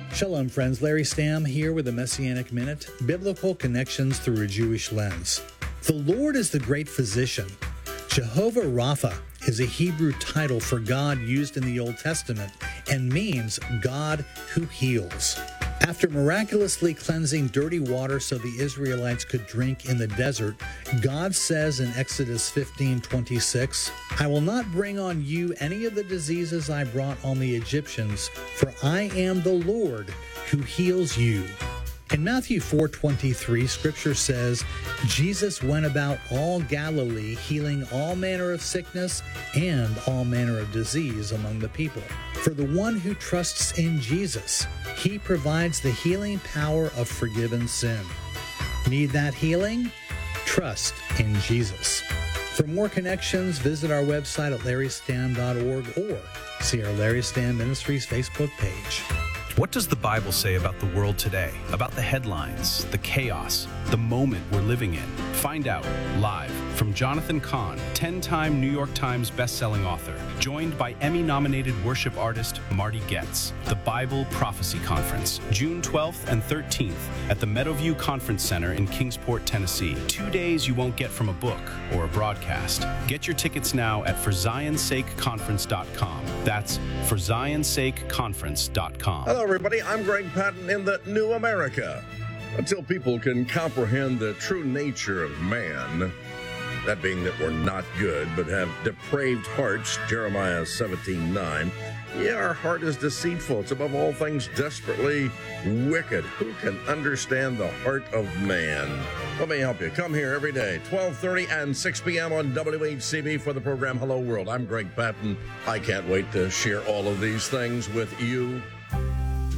Shalom, friends. Larry Stamm here with the Messianic Minute, biblical connections through a Jewish lens. The Lord is the great physician. Jehovah Rapha is a Hebrew title for God used in the Old Testament and means God who heals. After miraculously cleansing dirty water so the Israelites could drink in the desert, God says in Exodus 15:26, "I will not bring on you any of the diseases I brought on the Egyptians, for I am the Lord who heals you." In Matthew 4:23, Scripture says, Jesus went about all Galilee, healing all manner of sickness and all manner of disease among the people. For the one who trusts in Jesus, he provides the healing power of forgiven sin. Need that healing? Trust in Jesus. For more connections, visit our website at larrystamm.org or see our Larry Stamm Ministries Facebook page. What does the Bible say about the world today? About the headlines, the chaos, the moment we're living in? Find out live from Jonathan Cahn, 10-time New York Times bestselling author, joined by Emmy-nominated worship artist Marty Goetz. The Bible Prophecy Conference, June 12th and 13th at the Meadowview Conference Center in Kingsport, Tennessee. 2 days you won't get from a book or a broadcast. Get your tickets now at ForZionSakeConference.com. That's ForZionSakeConference.com. Hello, everybody. I'm Greg Patton in the New America. Until people can comprehend the true nature of man, that being that we're not good but have depraved hearts, Jeremiah 17:9. Yeah, our heart is deceitful. It's above all things desperately wicked. Who can understand the heart of man? Let me help you. Come here every day, 12:30 and 6 p.m. on WHCB for the program Hello World. I'm Greg Patton. I can't wait to share all of these things with you.